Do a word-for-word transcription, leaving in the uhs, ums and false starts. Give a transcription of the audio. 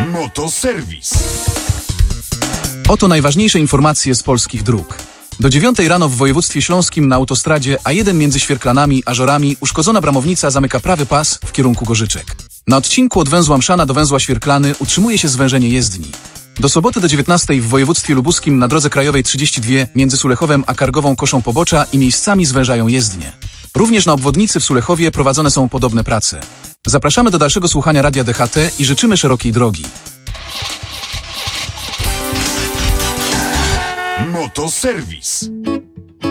Motoserwis. Oto najważniejsze informacje z polskich dróg. Do dziewiątej rano w województwie śląskim na autostradzie A jeden między Świerklanami a Żorami uszkodzona bramownica zamyka prawy pas w kierunku Gorzyczek. Na odcinku od węzła Mszana do węzła Świerklany utrzymuje się zwężenie jezdni. Do soboty do dziewiętnastej w województwie lubuskim na drodze krajowej trzydzieści dwa między Sulechowem a Kargową koszą pobocza i miejscami zwężają jezdnię. Również na obwodnicy w Sulechowie prowadzone są podobne prace. Zapraszamy do dalszego słuchania Radia D H T i życzymy szerokiej drogi. Motoserwis.